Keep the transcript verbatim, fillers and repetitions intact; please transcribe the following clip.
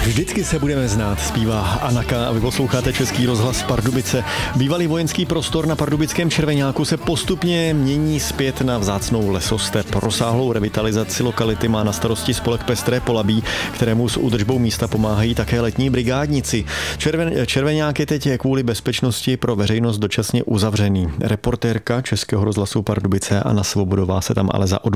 Vždycky se budeme znát, zpívá Anaka a vy posloucháte Český rozhlas Pardubice. Bývalý vojenský prostor na pardubickém Červeňáku se postupně mění zpět na vzácnou lesostep. Rozsáhlou revitalizaci lokality má na starosti spolek Pestré Polabí, kterému s údržbou místa pomáhají také letní brigádnici. Červen, Červeňák je teď kvůli bezpečnosti pro veřejnost dočasně uzavřený. Reportérka Českého rozhlasu Pardubice Anna Svobodová se tam ale za odbornou